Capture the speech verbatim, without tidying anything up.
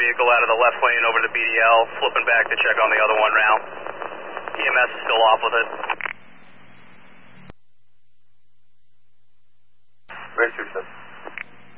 vehicle out of the left lane over to the B D L, flipping back to check on the other one now. E M S is still off with it.